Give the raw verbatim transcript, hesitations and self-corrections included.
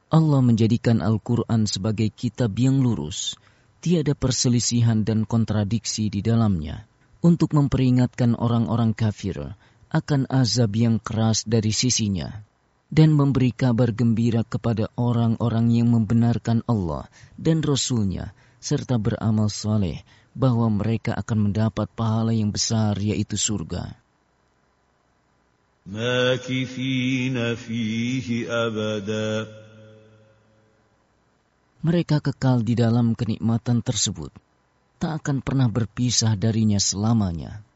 Allah menjadikan Al-Quran sebagai kitab yang lurus, tiada perselisihan dan kontradiksi di dalamnya, untuk memperingatkan orang-orang kafir akan azab yang keras dari sisinya, dan memberi kabar gembira kepada orang-orang yang membenarkan Allah dan Rasul-Nya, serta beramal saleh, bahwa mereka akan mendapat pahala yang besar, yaitu surga. مَاكِثِينَ فِيهِ أَبَدًا. Mereka kekal di dalam kenikmatan tersebut, tak akan pernah berpisah darinya selamanya.